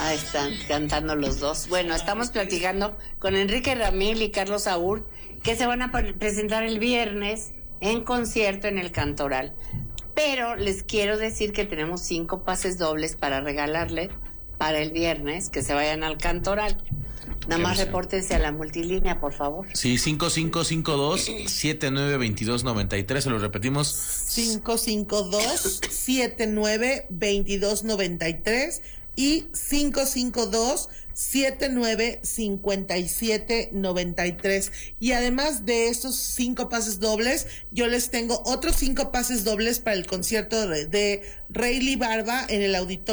Ahí están cantando los dos. Bueno, estamos platicando con Enrique Ramil y Carlos Saúl, que se van a presentar el viernes en concierto en el Cantoral. Pero les quiero decir que tenemos 5 pases dobles para regalarle para el viernes, que se vayan al Cantoral. Nada más repórtense a la multilínea, por favor. Sí, 5552-792293, se lo repetimos. 552-792293 y 552-795793. Y además de estos 5 pases dobles, yo les tengo otros 5 pases dobles para el concierto de Rayleigh Barba en el auditorio